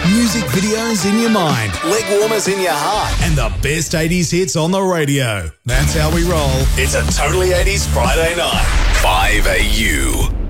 Music videos in your mind, leg warmers in your heart, and the best 80s hits on the radio. That's how we roll. It's a Totally 80s Friday night. 5AU.